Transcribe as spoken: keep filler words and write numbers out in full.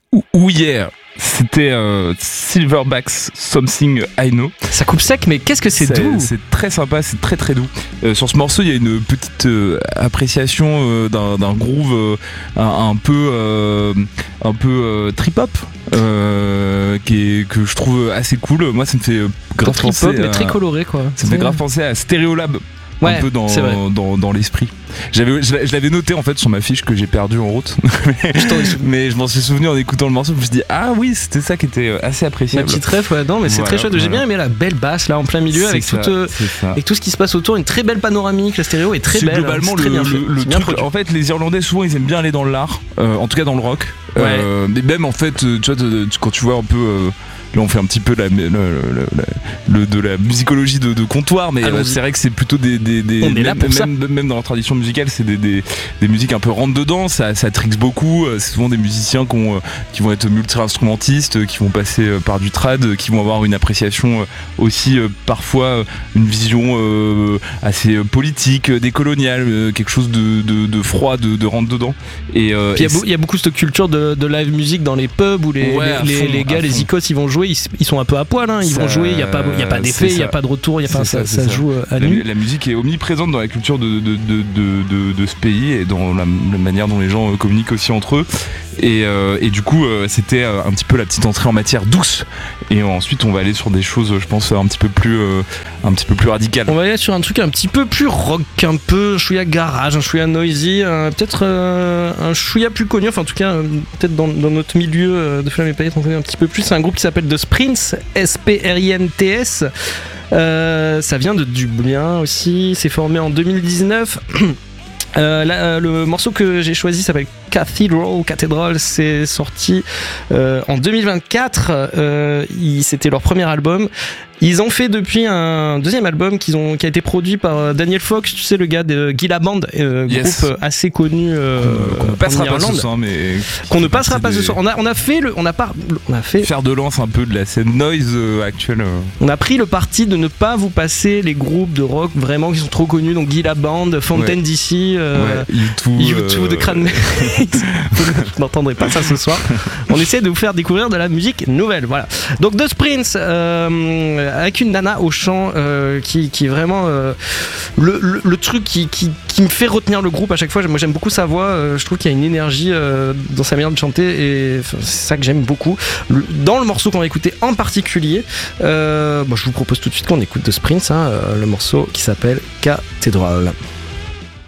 Ouh yeah, c'était euh, Silverbacks Something I Know. Ça coupe sec, mais qu'est-ce que c'est, c'est doux. C'est très sympa, c'est très très doux. Euh, sur ce morceau, il y a une petite euh, appréciation euh, d'un, d'un groove euh, un, un peu, euh, un peu euh, trip-hop. Euh, qui est, que je trouve assez cool. Moi, ça me fait grave trip-hop, penser mais à, très coloré, quoi. Ça me fait grave penser à Stereolab. Ouais, un peu dans, dans, dans l'esprit. J'avais, je, je l'avais noté en fait sur ma fiche que j'ai perdu en route. mais, mais je m'en suis souvenu en écoutant le morceau. Je me suis dit, ah oui, c'était ça qui était assez appréciable. La petite ref, ouais, non, mais c'est voilà, très chouette. J'ai voilà. bien aimé la belle basse là en plein milieu avec, ça, tout, euh, avec tout ce qui se passe autour. Une très belle panoramique. La stéréo est très c'est belle. Globalement, c'est le, bien le, le truc, en fait, les Irlandais souvent ils aiment bien aller dans l'art, euh, en tout cas dans le rock. Ouais. Euh, mais même en fait, tu vois, quand tu vois un peu. Euh, Là on fait un petit peu la, le, le, le, le, de la musicologie de, de comptoir, mais euh, c'est vrai que c'est plutôt des, des, des on est là pour même, ça. Même, même dans la tradition musicale, c'est des, des, des musiques un peu rentre dedans, ça, ça trixe beaucoup. C'est souvent des musiciens qui, ont, qui vont être multi-instrumentistes, qui vont passer par du trad, qui vont avoir une appréciation aussi parfois une vision assez politique, décoloniale, quelque chose de, de, de froid, de, de rentre dedans. Et il y, y a beaucoup cette culture de, de live music dans les pubs où les, ouais, les, fond, les gars, les icos, ils vont jouer. Ils, ils sont un peu à poil, hein. Ils ça, vont jouer, il n'y a pas, y a pas d'effet, il n'y a pas de retour, y a pas, ça, ça, ça joue à la, nu. La musique est omniprésente dans la culture de, de, de, de, de, de ce pays et dans la, la manière dont les gens communiquent aussi entre eux. Et, euh, et du coup, euh, c'était un petit peu la petite entrée en matière douce. Et ensuite, on va aller sur des choses, je pense, un petit peu plus, euh, un petit peu plus radicales. On va aller sur un truc un petit peu plus rock, un peu chouïa garage, un chouïa noisy, euh, peut-être euh, un chouïa plus connu. Enfin, en tout cas, euh, peut-être dans, dans notre milieu euh, de Flammes et Paillettes, on connaît un petit peu plus. C'est un groupe qui s'appelle The Sprints, S P R I N T S. Euh, ça vient de Dublin aussi. C'est formé en deux mille dix-neuf. Euh, là, le morceau que j'ai choisi s'appelle Cathedral. Cathedral, c'est sorti euh, en deux mille vingt-quatre. Euh, il, c'était leur premier album. Ils ont fait depuis un deuxième album qu'ils ont, qui a été produit par Daniel Fox, tu sais, le gars de Gila Band, euh, yes. groupe assez connu euh, qu'on ne passera pas ce soir, mais qu'on ne passera pas ce soir. On a, on a fait le, on a pas, on a fait faire de lance un peu de la scène noise euh, actuelle. Euh. On a pris le parti de ne pas vous passer les groupes de rock vraiment qui sont trop connus, donc Gila Band, Fontaine ouais. D C, euh, ouais, U deux, U deux euh... de Cranberries. Je n'entendrai pas ça ce soir. On essaie de vous faire découvrir de la musique nouvelle, voilà. Donc The Sprints. Euh, avec une nana au chant euh, qui, qui est vraiment euh, le, le, le truc qui, qui, qui me fait retenir le groupe à chaque fois. Moi j'aime beaucoup sa voix, euh, je trouve qu'il y a une énergie euh, dans sa manière de chanter et c'est ça que j'aime beaucoup. Le, dans le morceau qu'on va écouter en particulier, euh, bon, je vous propose tout de suite qu'on écoute The Sprints, hein, le morceau qui s'appelle Cathedral.